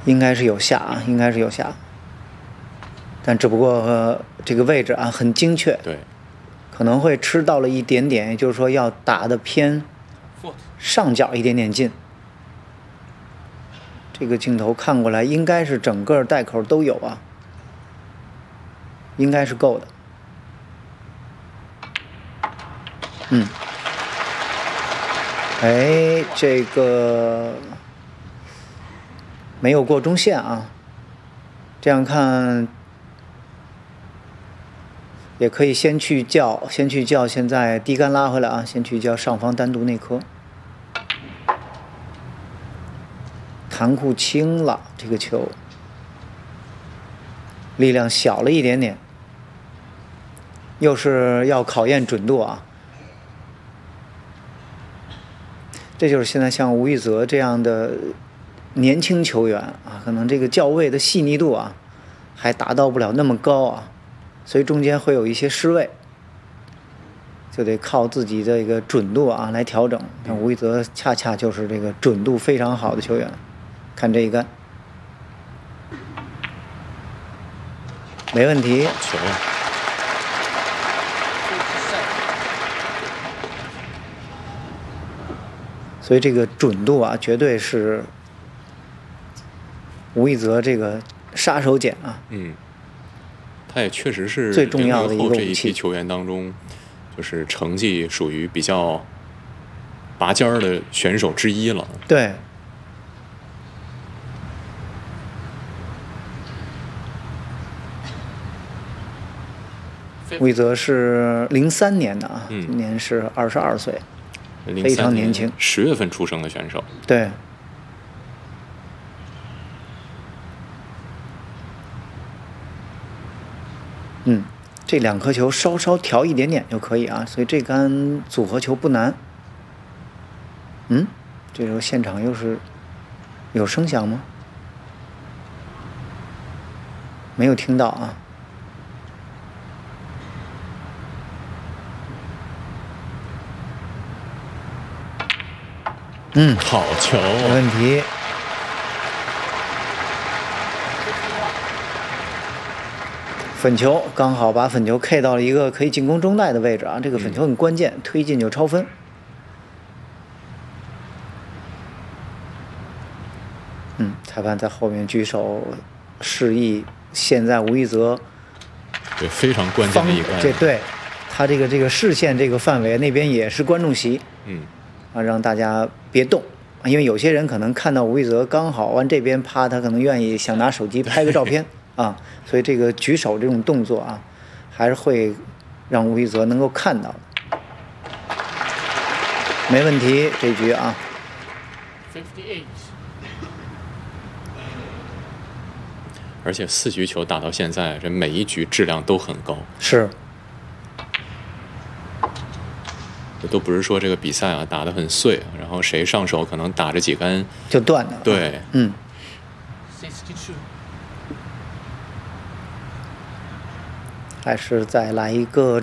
应该是有下啊，应该是有下，但只不过这个位置啊很精确， 对， 可能会吃到了一点点，也就是说要打得偏上角一点点近。这个镜头看过来应该是整个袋口都有啊，应该是够的。哎，这个没有过中线啊，这样看也可以先去叫，现在低杆拉回来啊，先去叫上方单独内科。弹库轻了，这个球力量小了一点点，又是要考验准度啊。这就是现在像吴玉泽这样的年轻球员啊，可能这个校位的细腻度啊，还达到不了那么高啊，所以中间会有一些失位，就得靠自己的一个准度啊来调整。像吴玉泽恰恰就是这个准度非常好的球员。看这一杆，没问题。 球啊！ 所以这个准度啊，绝对是吴一泽这个杀手锏啊。 他也确实是最重要的一个武器。 这一批球员当中，就是成绩属于比较拔尖儿的选手之一了。 对。吴一泽是03年的啊，今年是22岁，非常年轻。 10月份出生的选手。 对。这2颗球稍稍调一点点就可以啊，所以这杆组合球不难。这时候现场又是有声响吗？没有听到啊。 好球， 没问题。粉球刚好把粉球 K 到了一个可以进攻中袋的位置啊，这个粉球很关键，推进就超分。裁判在后面举手示意，现在吴一泽对非常关键的一杆， 对他这个视线这个范围那边也是观众席，让大家别动，因为有些人可能看到吴一泽刚好往这边趴，他可能愿意想拿手机拍个照片啊，所以这个举手这种动作啊，还是会让吴一泽能够看到的。没问题，这局啊。 而且4局球打到现在，这每一局质量都很高。 是。 这都不是说这个比赛啊打得很碎，然后谁上手可能打着几杆就断了。 对。 还是再来一个